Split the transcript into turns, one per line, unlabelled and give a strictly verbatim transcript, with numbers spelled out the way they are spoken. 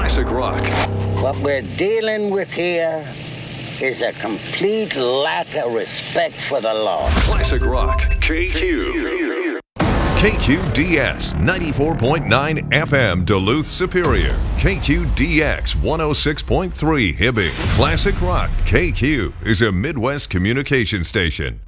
Classic rock.
What we're dealing with here is a complete lack of respect for the law.
Classic rock. K Q. K Q D S ninety-four point nine F M Duluth Superior. K Q D X one oh six point three Hibbing. Classic rock. K Q is a Midwest communication station.